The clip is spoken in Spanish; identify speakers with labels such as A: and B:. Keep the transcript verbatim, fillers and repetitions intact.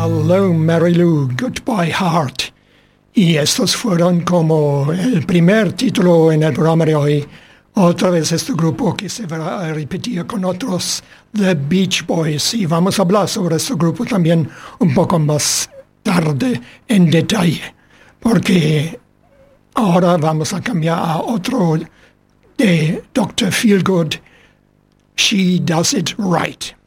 A: Hello, Mary Lou, Goodbye Heart. Y estos fueron como el primer título en el programa de hoy. Otra vez este grupo que se va a repetir con otros, The Beach Boys. Y vamos a hablar sobre este grupo también un poco más tarde en detalle. Porque ahora vamos a cambiar a otro de doctor Feelgood, She Does It Right.